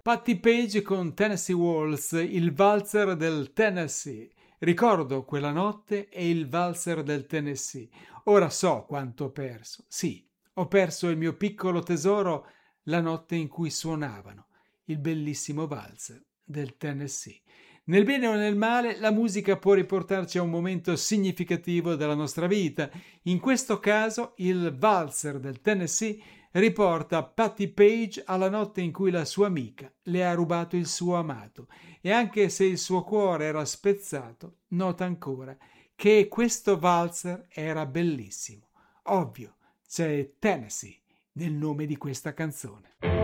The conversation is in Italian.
Patti Page con Tennessee Waltz, il valzer del Tennessee. Ricordo quella notte e il valzer del Tennessee. Ora so quanto ho perso. Sì, ho perso il mio piccolo tesoro la notte in cui suonavano il bellissimo valzer del Tennessee. Nel bene o nel male, la musica può riportarci a un momento significativo della nostra vita. In questo caso, il valzer del Tennessee riporta Patti Page alla notte in cui la sua amica le ha rubato il suo amato e anche se il suo cuore era spezzato, nota ancora che questo valzer era bellissimo. Ovvio, c'è Tennessee nel nome di questa canzone.